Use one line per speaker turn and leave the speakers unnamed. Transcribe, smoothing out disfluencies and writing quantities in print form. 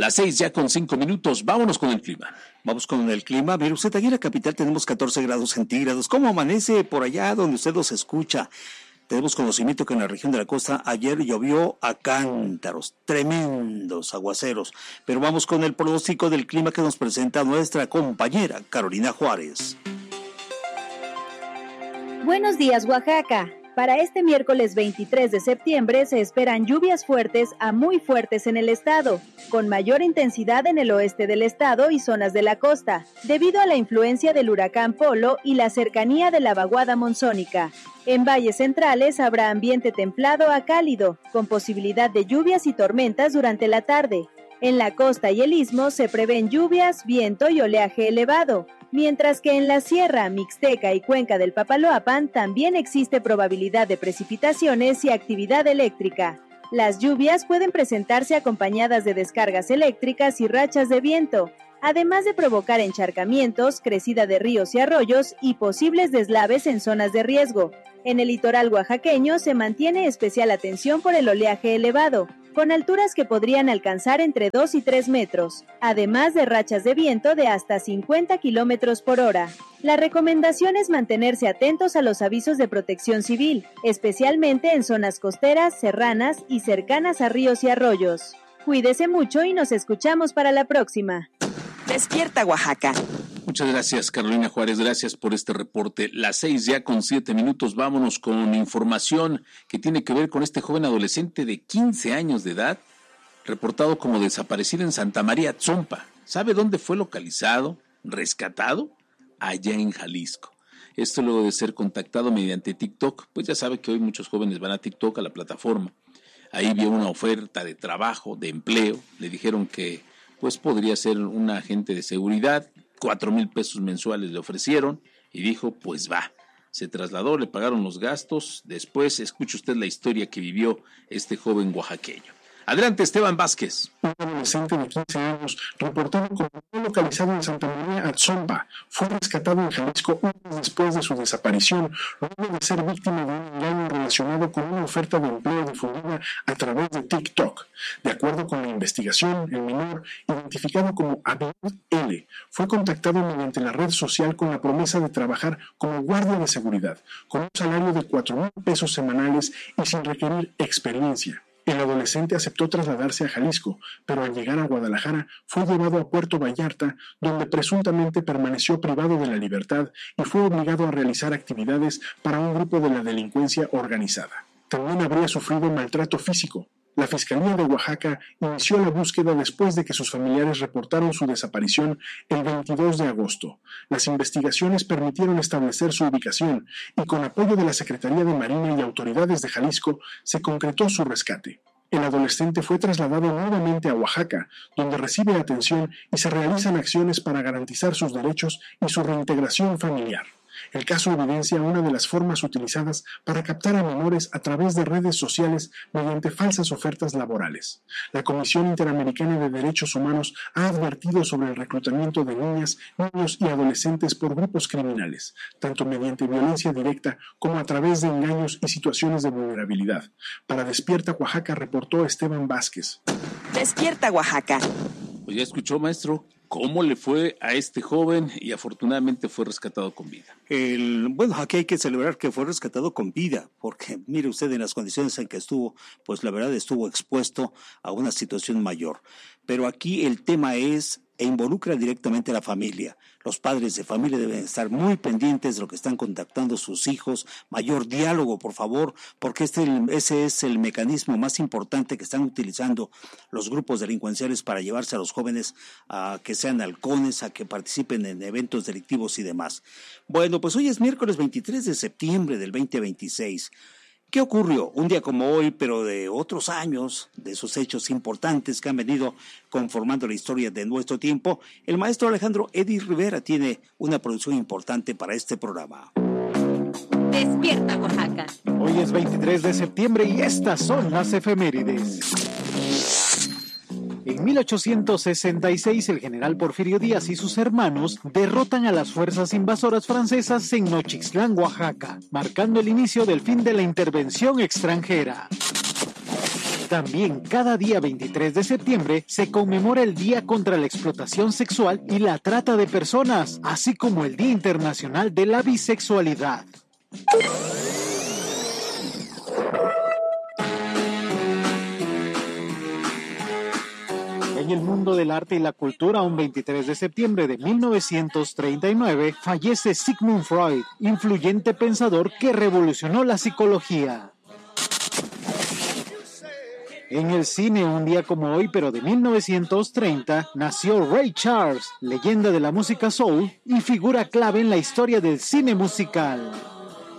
Las 6:05. Vámonos con el clima.
Vamos con el clima. Mire usted, aquí en la capital tenemos 14 grados centígrados. ¿Cómo amanece por allá donde usted los escucha? Tenemos conocimiento que en la región de la costa ayer llovió a cántaros, tremendos aguaceros. Pero vamos con el pronóstico del clima que nos presenta nuestra compañera Carolina Juárez.
Buenos días, Oaxaca. Para este miércoles 23 de septiembre se esperan lluvias fuertes a muy fuertes en el estado, con mayor intensidad en el oeste del estado y zonas de la costa, debido a la influencia del huracán Polo y la cercanía de la vaguada monzónica. En valles centrales habrá ambiente templado a cálido, con posibilidad de lluvias y tormentas durante la tarde. En la costa y el istmo se prevén lluvias, viento y oleaje elevado, mientras que en la Sierra, Mixteca y Cuenca del Papaloapan también existe probabilidad de precipitaciones y actividad eléctrica. Las lluvias pueden presentarse acompañadas de descargas eléctricas y rachas de viento, además de provocar encharcamientos, crecida de ríos y arroyos y posibles deslaves en zonas de riesgo. En el litoral oaxaqueño se mantiene especial atención por el oleaje elevado, con alturas que podrían alcanzar entre 2 y 3 metros, además de rachas de viento de hasta 50 kilómetros por hora. La recomendación es mantenerse atentos a los avisos de protección civil, especialmente en zonas costeras, serranas y cercanas a ríos y arroyos. Cuídese mucho y nos escuchamos para la próxima.
Despierta, Oaxaca.
Muchas gracias, Carolina Juárez, gracias por este reporte. Las 6:07. Vámonos con información que tiene que ver con este joven adolescente de 15 años de edad, reportado como desaparecido en Santa María Tzompa. ¿Sabe dónde fue localizado, rescatado? Allá en Jalisco. Esto luego de ser contactado mediante TikTok, pues ya sabe que hoy muchos jóvenes van a TikTok, a la plataforma. Ahí vio una oferta de trabajo, de empleo, le dijeron que pues podría ser un agente de seguridad, 4,000 pesos mensuales le ofrecieron y dijo, pues va. Se trasladó, le pagaron los gastos. Después escuche usted la historia que vivió este joven oaxaqueño. Adelante, Esteban Vázquez.
Un adolescente de 15 años, reportado como no localizado en Santa María Atzompa, fue rescatado en Jalisco un mes después de su desaparición, luego de ser víctima de un engaño relacionado con una oferta de empleo difundida a través de TikTok. De acuerdo con la investigación, el menor, identificado como Abiud L., fue contactado mediante la red social con la promesa de trabajar como guardia de seguridad, con un salario de 4,000 pesos semanales y sin requerir experiencia. El adolescente aceptó trasladarse a Jalisco, pero al llegar a Guadalajara fue llevado a Puerto Vallarta, donde presuntamente permaneció privado de la libertad y fue obligado a realizar actividades para un grupo de la delincuencia organizada. También habría sufrido maltrato físico. La Fiscalía de Oaxaca inició la búsqueda después de que sus familiares reportaron su desaparición el 22 de agosto. Las investigaciones permitieron establecer su ubicación y con apoyo de la Secretaría de Marina y autoridades de Jalisco se concretó su rescate. El adolescente fue trasladado nuevamente a Oaxaca, donde recibe atención y se realizan acciones para garantizar sus derechos y su reintegración familiar. El caso evidencia una de las formas utilizadas para captar a menores a través de redes sociales mediante falsas ofertas laborales. La Comisión Interamericana de Derechos Humanos ha advertido sobre el reclutamiento de niñas, niños y adolescentes por grupos criminales, tanto mediante violencia directa como a través de engaños y situaciones de vulnerabilidad. Para Despierta Oaxaca reportó Esteban Vázquez.
Despierta, Oaxaca.
Pues ya escuchó, maestro, cómo le fue a este joven y afortunadamente fue rescatado con vida.
Bueno, aquí hay que celebrar que fue rescatado con vida, porque mire usted en las condiciones en que estuvo, pues la verdad estuvo expuesto a una situación mayor. Pero aquí el tema es e involucra directamente a la familia. Los padres de familia deben estar muy pendientes de lo que están contactando sus hijos. Mayor diálogo, por favor, porque ese es el mecanismo más importante que están utilizando los grupos delincuenciales para llevarse a los jóvenes a que sean halcones, a que participen en eventos delictivos y demás. Bueno, pues hoy es miércoles 23 de septiembre del 2026. ¿Qué ocurrió? Un día como hoy, pero de otros años, de esos hechos importantes que han venido conformando la historia de nuestro tiempo, el maestro Alejandro Eddie Rivera tiene una producción importante para este programa.
Despierta, Oaxaca.
Hoy es 23 de septiembre y estas son las efemérides. En 1866, el general Porfirio Díaz y sus hermanos derrotan a las fuerzas invasoras francesas en Nochixtlán, Oaxaca, marcando el inicio del fin de la intervención extranjera. También cada día 23 de septiembre se conmemora el Día contra la Explotación Sexual y la Trata de Personas, así como el Día Internacional de la Bisexualidad. En el mundo del arte y la cultura, un 23 de septiembre de 1939, fallece Sigmund Freud, influyente pensador que revolucionó la psicología. En el cine, un día como hoy, pero de 1930, nació Ray Charles, leyenda de la música soul y figura clave en la historia del cine musical.